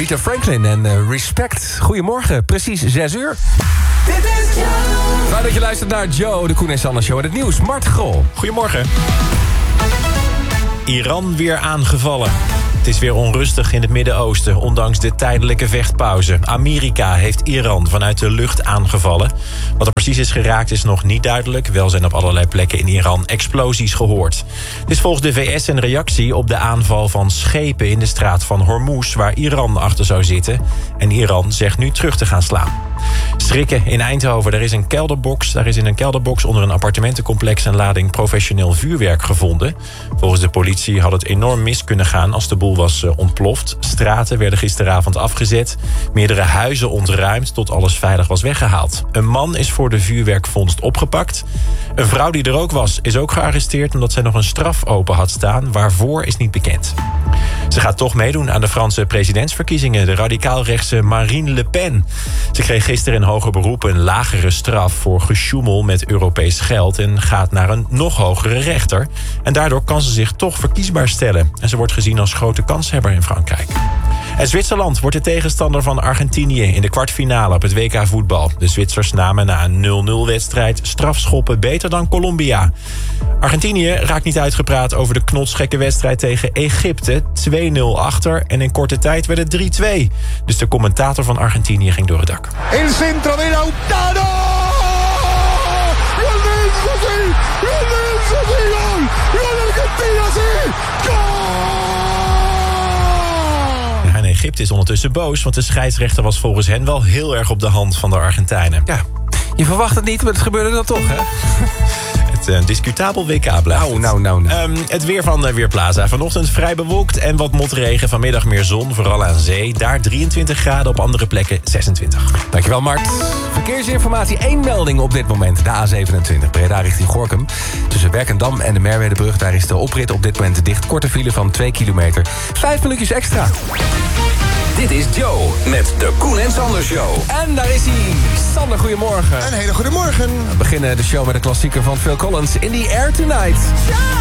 Rita Franklin en Respect. Goedemorgen, precies 6 uur. Dit is Joe. Fijn dat je luistert naar Joe, de Koen en Sander Show. En het nieuws, Mart Grol. Goedemorgen. Iran weer aangevallen. Het is weer onrustig in het Midden-Oosten, ondanks de tijdelijke vechtpauze. Amerika heeft Iran vanuit de lucht aangevallen. Wat er precies is geraakt is nog niet duidelijk. Wel zijn op allerlei plekken in Iran explosies gehoord. Dit is volgens de VS een reactie op de aanval van schepen in de straat van Hormuz, waar Iran achter zou zitten. En Iran zegt nu terug te gaan slaan. Schrikken in Eindhoven. Daar is in een kelderbox onder een appartementencomplex een lading professioneel vuurwerk gevonden. Volgens de politie had het enorm mis kunnen gaan als de boel was ontploft. Straten werden gisteravond afgezet. Meerdere huizen ontruimd tot alles veilig was weggehaald. Een man is voor de vuurwerkvondst opgepakt. Een vrouw die er ook was, is ook gearresteerd omdat zij nog een straf open had staan. Waarvoor is niet bekend. Ze gaat toch meedoen aan de Franse presidentsverkiezingen. De radicaal-rechtse Marine Le Pen. Ze kreeg gisteren in hoger beroep een lagere straf voor gesjoemel met Europees geld en gaat naar een nog hogere rechter. En daardoor kan ze zich toch verkiesbaar stellen. En ze wordt gezien als grote kanshebber in Frankrijk. En Zwitserland wordt de tegenstander van Argentinië in de kwartfinale op het WK voetbal. De Zwitsers namen na een 0-0-wedstrijd strafschoppen beter dan Colombia. Argentinië raakt niet uitgepraat over de knotsgekke wedstrijd tegen Egypte. 2-0 achter en in korte tijd werd het 3-2. Dus de commentator van Argentinië ging door het dak. El centro de Lautaro! ¡Gol de Enzo, sí! ¡Gol de Enzo, sí! ¡Gol! ¡Gol de Argentina, sí! Ja, en Egypte is ondertussen boos, want de scheidsrechter was volgens hen wel heel erg op de hand van de Argentijnen. Ja, je verwacht het niet, maar het gebeurde dan toch, hè? Het discutabel WK blijft. Nou. Het weer van Weerplaza. Vanochtend vrij bewolkt en wat motregen. Vanmiddag meer zon, vooral aan zee. Daar 23 graden, op andere plekken 26. Dankjewel, Mart. Verkeersinformatie, 1 melding op dit moment. De A27, Breda richting Gorinchem. Tussen Werkendam en de Merwedebrug. Daar is de oprit op dit moment dicht. Korte file van 2 kilometer. 5 minuutjes extra. Dit is Joe met de Koen en Sander Show. En daar is hij. Sander, goedemorgen. Een hele goede morgen. We beginnen de show met een klassieker van Phil Collins. In the Air Tonight.